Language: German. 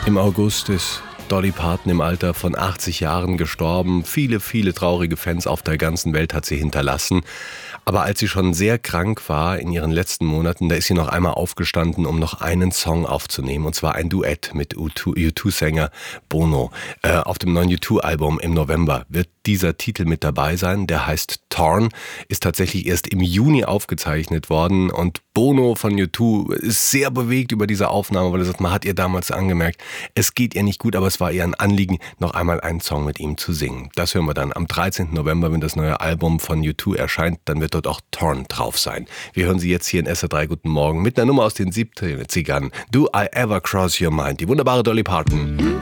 Im August ist Dolly Parton im Alter von 80 Jahren gestorben. Viele, viele traurige Fans auf der ganzen Welt hat sie hinterlassen. Aber als sie schon sehr krank war in ihren letzten Monaten, da ist sie noch einmal aufgestanden, um noch einen Song aufzunehmen. Und zwar ein Duett mit U2-Sänger Bono. Auf dem neuen U2-Album im November wird dieser Titel mit dabei sein. Der heißt Torn, ist tatsächlich erst im Juni aufgezeichnet worden. Und Bono von U2 ist sehr bewegt über diese Aufnahme, weil er sagt, man hat ihr damals angemerkt, es geht ihr nicht gut, aber es war ihr ein Anliegen, noch einmal einen Song mit ihm zu singen. Das hören wir dann am 13. November, wenn das neue Album von U2 erscheint. Dann wird dort auch Torn drauf sein. Wir hören sie jetzt hier in SR3 Guten Morgen mit einer Nummer aus den 70ern. Do I Ever Cross Your Mind? Die wunderbare Dolly Parton.